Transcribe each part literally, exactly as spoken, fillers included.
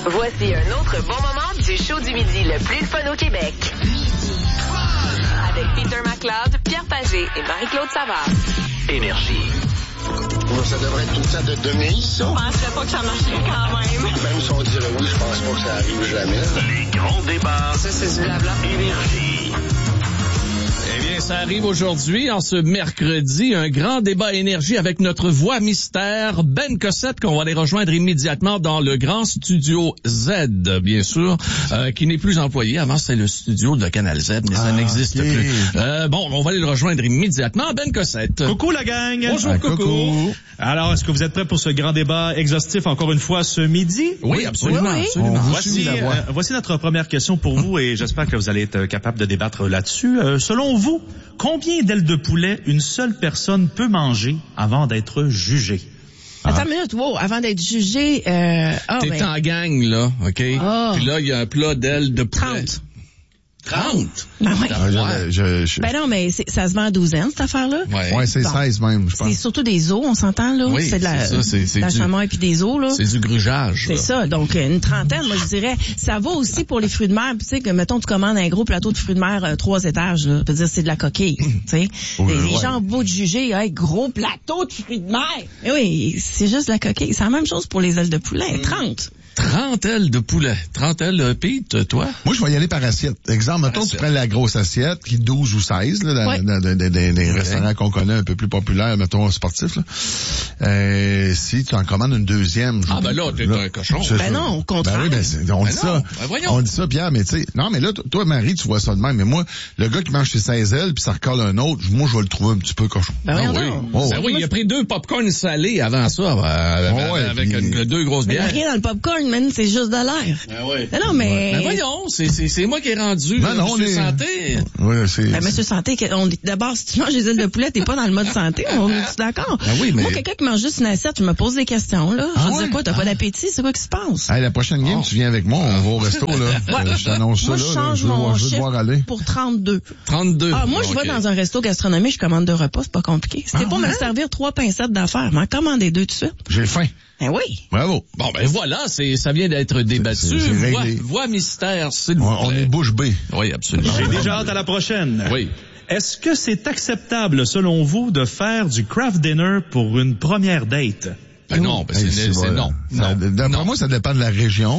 Voici un autre bon moment du show du midi le plus le fun au Québec. Avec Peter McLeod, Pierre Pagé et Marie-Claude Savard. Énergie. Ça devrait être tout le temps de donner, ça. Je penserais pas que ça marcherait quand même. Même si on dirait oui, je pense pas que ça arrive jamais. Les grands débats. Ça, c'est du blabla. Énergie. Eh bien, ça arrive aujourd'hui, en ce mercredi, un grand débat énergie avec notre voix mystère, Ben Cossette, qu'on va aller rejoindre immédiatement dans le grand studio Z, bien sûr, euh, qui n'est plus employé. Avant, c'était le studio de Canal Z, mais ça ah, n'existe okay. plus. Euh, bon, on va aller le rejoindre immédiatement. Ben Cossette. Coucou la gang. Bonjour, ah, coucou. coucou. Alors, est-ce que vous êtes prêts pour ce grand débat exhaustif encore une fois ce midi? Oui, absolument. Oui, oui. absolument. Voici, euh, voici notre première question pour vous et j'espère que vous allez être capable de débattre là-dessus. Euh, selon vous, combien d'ailes de poulet une seule personne peut manger avant d'être jugée? Attends une minute, wow, avant d'être jugé, euh, oh, T'es ben... en gang, là, OK? Oh. Puis là, il y a un plat d'ailes de poulet. trente. trente? Ben oui. Je, je, je... Ben non, mais c'est, ça se vend à douzaine, cette affaire-là. Ouais, ouais c'est bon. seize même, je pense. C'est surtout des os, on s'entend, là. Oui, c'est de la, c'est ça, c'est, c'est de la du, chamois et puis des os, là. C'est du grugeage. C'est là. ça. Donc, une trentaine, moi, je dirais, ça va aussi pour les fruits de mer. Tu sais, que, mettons, tu commandes un gros plateau de fruits de mer, euh, trois étages, là. Je veux dire, c'est de la coquille, tu sais. Oui, les ouais. gens, beau de juger, hey, gros plateau de fruits de mer. Et oui, c'est juste de la coquille. C'est la même chose pour les ailes de poulet. trente. trente ailes de poulet. trente ailes, Pete, toi? Moi, je vais y aller par assiette. Exemple, mettons, assiette. Tu prends la grosse assiette, qui est douze ou seize, là, dans, ouais. dans, dans, dans, dans les okay. restaurants qu'on connaît un peu plus populaires, mettons, sportifs, là. Euh, si tu en commandes une deuxième. Ah, ben là, t'es là, un cochon. Ben non, au contraire. Ben oui, ben c'est, on ben dit non. ça. Ben voyons. On dit ça, Pierre, mais tu sais, non, mais là, toi, Marie, tu vois ça de même, mais moi, le gars qui mange ses seize ailes, puis ça recolle un autre, moi, je vais le trouver un petit peu cochon. Ben, ah, oui. Oh. Ben oui, il a pris deux popcorn salés avant ça, euh, oh, ouais, avec puis... une, deux grosses bières. Mais rien dans le popcorn, man, c'est juste de l'air. Ben oui. Ben non, mais... Ben voyons, c'est, c'est, c'est moi qui ai rendu, ben non, Monsieur est... Santé. Oui, c'est... Ben, Monsieur Santé, on dit, d'abord, si tu manges des ailes de poulet, t'es pas dans le mode santé, on est d'accord? Ben oui, mais... Moi, quelqu'un qui mange juste une assiette, je me pose des questions, là. Ah, je veux ouais? dire quoi, t'as ah. pas d'appétit? C'est quoi qui se passe? Hey, la prochaine game, oh. tu viens avec moi, on va au resto, là. Ouais. Euh, je t'annonce moi, ça, je là. change Je veux, mon je veux devoir aller. Pour trente-deux. trente-deux. Ah, moi, je okay. vais dans un resto gastronomique, je commande deux repas, c'est pas compliqué. C'était ah, pas ouais? me servir trois pincettes d'affaires, m'en commander deux tout de suite. J'ai faim. Ben oui. Bravo. Bon, ben voilà, c'est, ça vient d'être débattu. C'est, c'est voix, voix mystère, s'il vous plaît. On est bouche bée. Oui, absolument. J'ai déjà hâte à la prochaine. Oui. Est-ce que c'est acceptable, selon vous, de faire du craft dinner pour une première date? Ben non, ben c'est, c'est, c'est non. Ça, non. D'après non. moi, ça dépend de la région.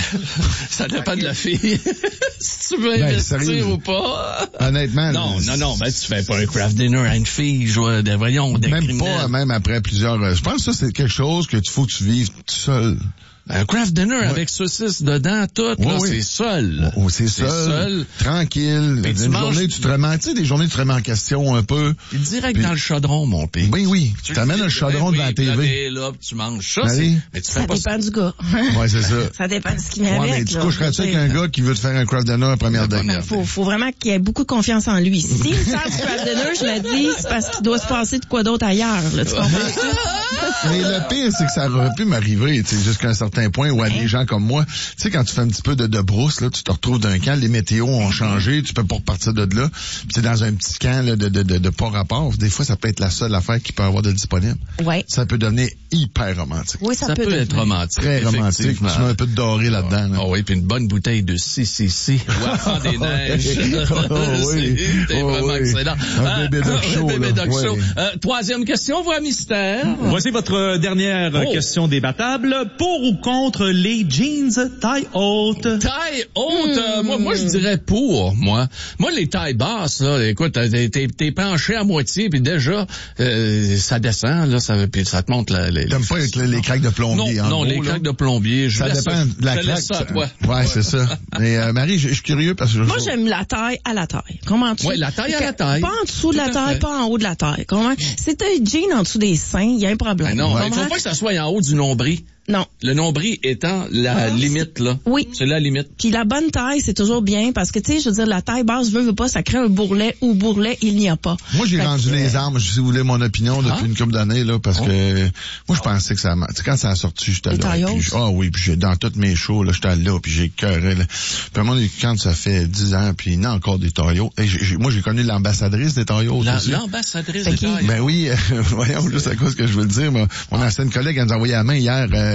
Ça dépend de la fille. Si tu veux ben, investir sérieux. ou pas. Honnêtement. Non, non, non, ben tu fais pas un craft dinner à une fille, je vois, de, voyons, des Même criminels. pas, même après plusieurs... Je pense que ça, c'est quelque chose que tu faut que tu vives tout seul. Un craft dinner ouais. avec saucisses dedans, tout, oui, là, oui. c'est seul. Oh, c'est, c'est seul, seul, tranquille. Ben, une tu manges... journée, tu te remets, tu sais, des journées, tu te remets en question un peu. Puis direct puis... dans le chaudron, mon père. Oui, oui. Tu t'amènes un chaudron ben, devant oui, la T V. Là, là, tu manges ça, ben, oui. mais tu ça fais pas dépend ça. du gars. Ouais, c'est ça. Ça dépend de ce qu'il met ouais, avec. Mais tu là, coucherais-tu avec un gars qui veut te faire un craft dinner à première date? Il faut, faut vraiment qu'il ait beaucoup de confiance en lui. S'il me sert du craft dinner, je me dis, c'est parce qu'il doit se passer de quoi d'autre ailleurs, là, tu comprends? Mais le pire, c'est que ça aurait pu m'arriver, tu sais, jusqu'à un certain point où à des gens comme moi, tu sais, quand tu fais un petit peu de, de brousse, là, tu te retrouves d'un camp, les météos ont changé, tu peux pas repartir de là, puis t'es dans un petit camp là, de, de, de, de pas rapport. Des fois, ça peut être la seule affaire qui peut avoir de disponible. Ouais. Ça peut devenir hyper romantique. Oui, ça, ça peut, peut être romantique. Très romantique. Tu mets un peu de doré là-dedans. Là. Oh oui, puis une bonne bouteille de C C C. Ou à faire des neiges. oh oui. C'était oh vraiment oui. excellent. Un bébé doc chaud. Un bébé doc oui. chaud. Euh, troisième question, voix mystère. Voici votre dernière oh. question débattable. Pour ou contre les jeans taille haute? Taille haute, euh, moi, moi, je dirais pour, moi. Moi, les tailles basses, là, écoute, t'es, t'es, t'es penché à moitié, puis déjà, euh, ça descend, là, ça, puis ça te montre la, les... T'aimes pas avec les, les craques de plombier, non, en non, gros, les là? craques de plombier, je ça laisse dépend ça, de la je craque. laisse ça à toi. Ouais, ouais, c'est ça. Mais, euh, Marie, je, je suis curieux parce que... Je... Moi, j'aime la taille à la taille. Comment tu... Ouais, la taille à la taille. Pas en dessous de la taille, fait. pas en haut de la taille. Comment? C'est un jean en dessous des seins, il y a un problème. Ben non, ouais. il faut pas que ça soit en haut du nombril. Non. Le nombril étant la ah, limite, là. Oui. C'est la limite. Puis la bonne taille, c'est toujours bien parce que, tu sais, je veux dire, la taille basse, veut, veut pas, ça crée un bourrelet ou bourrelet, il n'y a pas. Moi, j'ai fait rendu que, les armes, si vous voulez mon opinion, depuis ah? une couple d'années, là, parce oh. que moi, je pensais que ça... Tu sais, quand ça a sorti, j'étais les là. Ah oh, oui, puis j'ai, dans toutes mes shows, là, j'étais là, puis j'ai cœuré, là. Puis à un moment donné, quand ça fait dix ans, puis il y en a encore des tailles hautes. Et j'ai, moi, j'ai connu l'ambassadrice des tailles hautes La, aussi. L'ambassadrice des tailles hautes. Ben oui, euh, voyons, juste à cause que je veux le dire, moi, mon ancienne collègue, elle nous a envoyé à la main hier, euh,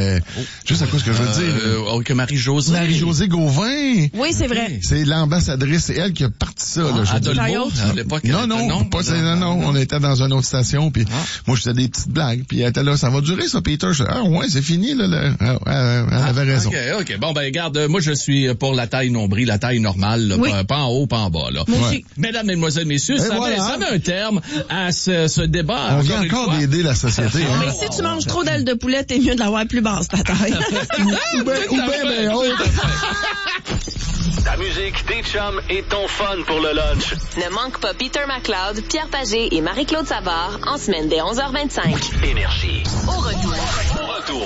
euh, juste à cause que je veux dire. Euh, oh, que Marie-Josée. Marie-Josée Gauvin. Oui, c'est vrai. C'est l'ambassadrice, c'est elle qui a parti ça, là. Ah, je veux dire. Adolfo, à l'époque. Non, non, non, pas, c'est, non, non, on était dans une autre station, puis Ah. moi, je faisais des petites blagues, puis elle était là, ça va durer, ça, Peter? Je, ah, ouais, c'est fini, là, là. Ah, elle, elle avait raison. OK, OK. Bon, ben, regarde, euh, moi, je suis pour la taille nombril, la taille normale, là, Oui. pas, pas en haut, pas en bas, là. Moi Ouais. aussi. Mesdames, Mesdemoiselles, Messieurs, Et ça, voilà. met, ça met un terme à ce, ce débat. On vient une encore fois. d'aider la société, Mais hein. si tu manges trop d'ailes de poulet, t'es mieux de l'avoir plus basse, ta taille. Ou ben, ou ben, ben, oh. Ta musique, tes chums et ton fun pour le lunch. Ne manque pas Peter McLeod, Pierre Pagé et Marie-Claude Savard en semaine dès onze heures vingt-cinq. Énergie. Au retour. Au retour.